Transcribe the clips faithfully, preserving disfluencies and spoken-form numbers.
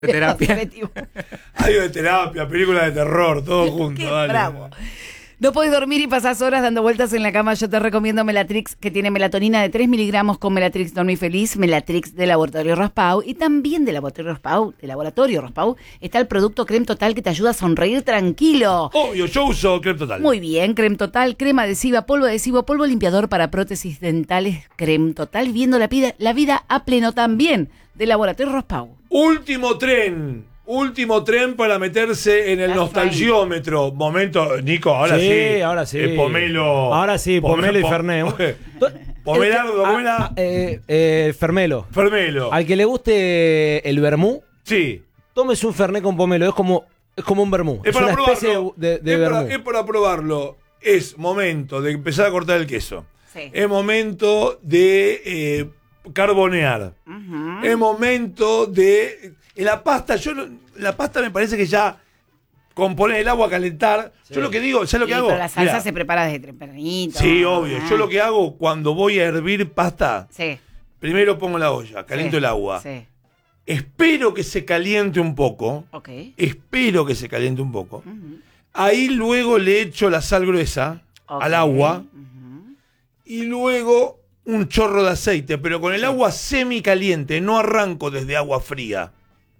De terapia. Hay de terapia, película de terror, todo junto. Qué dale. bravo. No podés dormir y pasás horas dando vueltas en la cama. Yo te recomiendo Melatrix, que tiene melatonina de tres miligramos con Melatrix Dormir Feliz, Melatrix de Laboratorio Raspau. Y también de Laboratorio Raspau, de Laboratorio Raspau, está el producto Creme Total que te ayuda a sonreír tranquilo. Obvio, yo uso Creme Total. Muy bien, Creme Total, crema adhesiva, polvo adhesivo, polvo limpiador para prótesis dentales. Creme Total, viviendo la vida, la vida a pleno también, de Laboratorio Raspau. Último tren. Último tren para meterse en el That's nostalgiómetro. Momento, Nico, ahora sí. Sí, ahora sí. Eh, pomelo. Ahora sí, pomelo y po- Fernet. Pomelardo, Ah, pomela. ah, eh, eh, Fermelo. Fermelo. Al que le guste el vermú, Sí. tómese un Fernet con pomelo. Es como, es como un vermú. Es, Es, para una especie probarlo. de, de es, vermú. para, es para probarlo. Es momento de empezar a cortar el queso. Sí. Es momento de eh, carbonear. Ujú. Es momento de. En la pasta, yo no- la pasta me parece que ya con poner el agua a calentar. Sí. Yo lo que digo, ¿sabes lo que Sí, hago? pero la salsa Mirá. se prepara desde tempranito. Sí, obvio. Ah. Yo lo que hago cuando voy a hervir pasta, Sí. primero pongo la olla, caliento sí, el agua. Sí. Espero que se caliente un poco. Ok. Espero que se caliente un poco. Ujú. Ahí luego le echo la sal gruesa Ok. al agua Ujú. y luego un chorro de aceite, pero con el agua semicaliente, no arranco desde agua fría.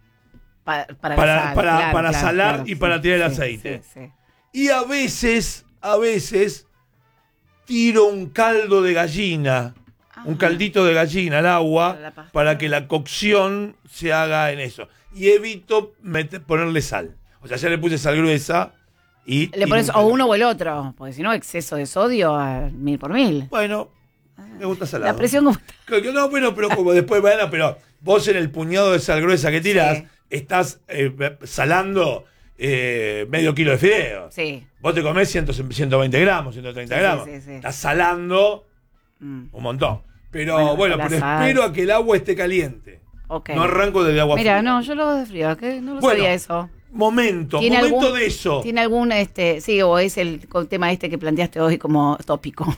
Pa- para Para- la sal, para- claro, para claro, salar claro, y sí, para tirar el sí, aceite. sí, sí. Y a veces, a veces, tiro un caldo de gallina, un Ajá. caldito de gallina al agua, Para la pasta. para que la cocción se haga en eso. Y evito meter- ponerle sal. O sea, ya le puse sal gruesa y... Le y pones nunca o le- uno o el otro, porque si no, exceso de sodio a mil por mil. Bueno, me gusta salado. La presión como está. Creo que no, bueno, pero como después, bueno, pero vos en el puñado de sal gruesa que tirás, Sí. estás eh, salando eh, medio kilo de fideos. Sí. Vos te comés cien, ciento veinte gramos, ciento treinta Sí, gramos. sí, sí, sí. Estás salando Mm. un montón. Pero Bueno, bueno, la pero sal. espero a que el agua esté caliente. Ok. No arranco desde agua Mira, fría. no, yo lo hago de frío, que no lo Bueno, sabía eso. Momento, ¿Tiene momento algún- de eso. ¿Tiene algún, este, sí, o es el co- tema este que planteaste hoy como tópico?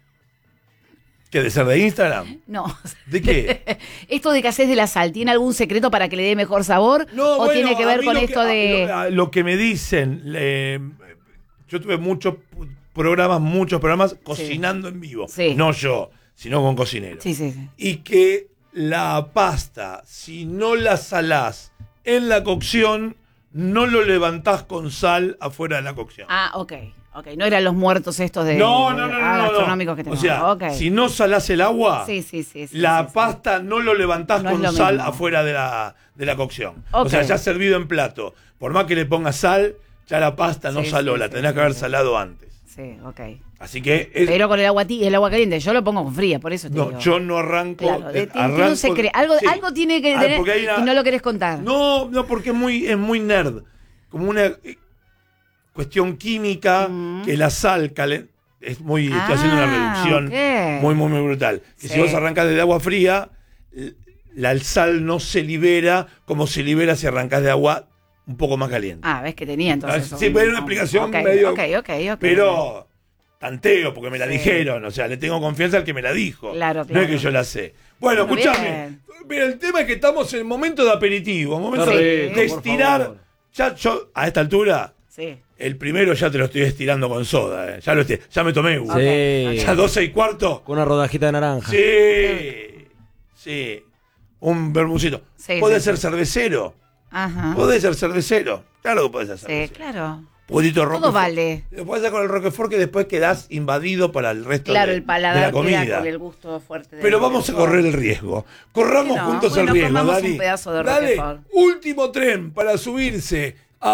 ¿Qué, de ser de Instagram? No. ¿De qué? Esto de que haces de la sal, ¿tiene algún secreto para que le dé mejor sabor? No, ¿O bueno, tiene que a ver mí con lo esto que, de...? a- Lo, lo que me dicen, le- yo tuve muchos programas, muchos programas cocinando en vivo. Sí. No yo, sino con cocineros. Sí, sí, sí. Y que la pasta, si no la salás en la cocción, no lo levantás con sal afuera de la cocción. Ah, ok. Ok, no eran los muertos estos de... no, no, no, ah, no, no, gastronómicos no. que O tenemos. sea, Ok. si no salás el agua, Sí, sí, sí. sí, la sí, sí. pasta no lo levantás No es con lo sal mismo. afuera de la, de la cocción. Ok. O sea, ya servido en plato. Por más que le pongas sal, ya la pasta no Sí, saló, sí, la sí, tenés sí, que haber sí. salado antes. Sí, ok. Así que es- Pero con el agua ti- el agua caliente, yo lo pongo con fría, por eso te no, digo. yo no arranco. Claro, de- eh, tiene arranco- un secreto. Algo, sí. algo tiene que Ah, tener porque hay una- y no lo querés contar. No, no, porque es muy, es muy nerd. Como una eh, cuestión química Mm. que la sal calen- es muy. Estoy haciendo una Ah, reducción ok. muy, muy, muy brutal. Que Sí. si vos arrancás de agua fría, l- la sal no se libera como se libera si arrancás de agua un poco más caliente. Ah, ves que tenía entonces. Ah, sí, un- pero era una un- explicación ok, medio- Ok, ok, ok. Pero tanteo, porque me la Sí. dijeron. O sea, le tengo confianza al que me la dijo. Claro, No claro. es que yo la sé. Bueno, Bueno, escúchame. bien. Mira, el tema es que estamos en momento de aperitivo, momento Qué de, rico, de por estirar. favor. Ya yo, a esta altura, Sí. el primero ya te lo estoy estirando con soda. eh. Ya, lo estiré, ya me tomé uno. Sí. Ya doce y cuarto. Con una rodajita de naranja. Sí. Sí. Un bermucito. Sí, ¿Podés sí, ser sí. cervecero? Ajá. ¿Podés ser cervecero? Claro que podés ser Sí, cervecero. claro. Un poquitito de Todo Roquefort. vale. Lo podés hacer con el Roquefort que después quedás invadido para el resto Claro, de, el de paladar la comida. queda con el gusto fuerte. de Pero vamos a Roquefort. correr el riesgo. Corramos ¿Por qué no? juntos Bueno, el riesgo, comamos Dani. un pedazo de Dale, Roquefort. último tren para subirse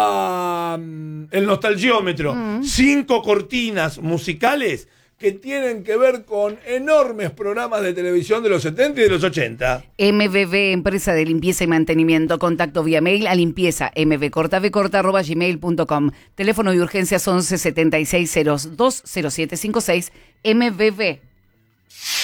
a mm, el nostalgiómetro. Mm. Cinco cortinas musicales que tienen que ver con enormes programas de televisión de los setenta y de los ochenta. M V V, Empresa de Limpieza y Mantenimiento. Contacto vía mail a limpieza mvcortavcorta arroba gmail punto com. Teléfono de urgencias once setenta y seis cero dos cero siete cinco seis. M V V.